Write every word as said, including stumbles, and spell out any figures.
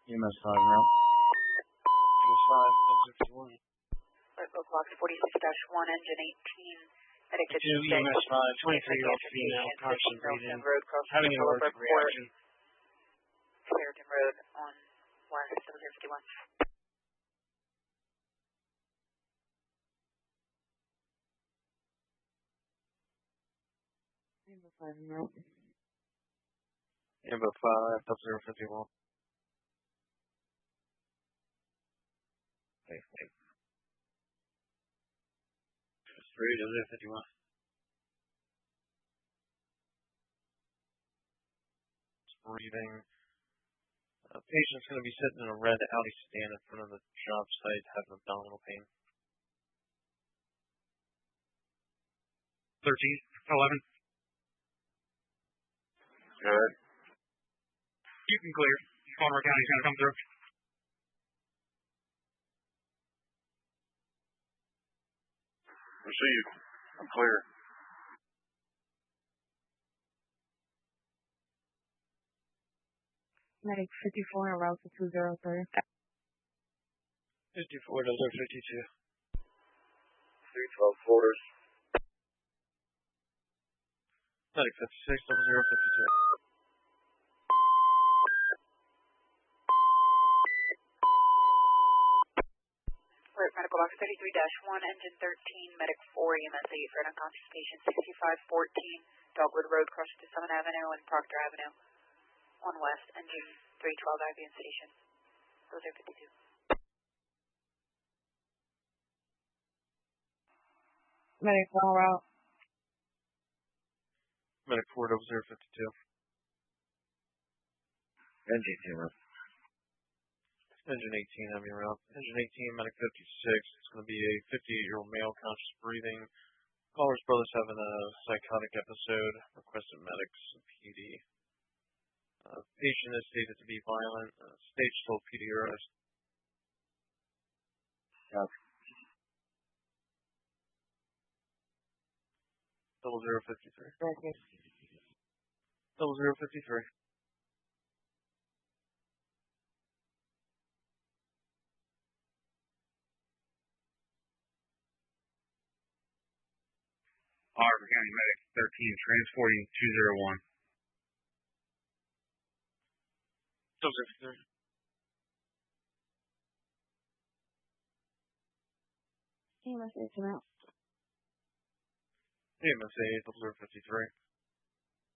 E M S five route. E M S five, double zero fifty-one. Alert Box forty-six dash one, engine eighteen. Medic To E M S five, twenty-three-year-old female, conscious breathing, having an allergic reaction. Sheridan Road on West double zero fifty-one. E M S five route. E M S five, double zero fifty-one. Wait, wait. three, double zero fifty-one. Breathing. Uh, patient's going to be sitting in a red Audi sedan in front of the job site, having abdominal pain. thirteen, eleven. Good. You can clear. Baltimore County's going to come through. Received. I'm clear. Medic fifty-four, route to two zero three. fifty-four, double fifty-two. three twelve quarters. Medic fifty-six, double zero fifty-two. Alert Medical Box thirty-three dash one, engine thirteen, Medic four, E M S eight for an unconscious patient, sixty-five fourteen, Dogwood Road, cross to Summit Avenue and Proctor Avenue. On West, engine three twelve, Avian Station, double zero fifty-two. Medic one route. Medic four, double zero fifty-two. Engine zero. Engine eighteen, having route. Engine eighteen, Medic fifty-six. It's going to be a fifty-eight-year-old male, conscious breathing. Caller's brother's having a psychotic episode. Requested medics, P D. Uh, patient is stated to be violent. Uh, stage twelve P D arrest. Copy. Double zero fifty-three. Double zero fifty-three. Harper County Medic thirteen, transporting two zero one. Double zero fifty-three. E M S eight route. E M S eight, double zero fifty-three.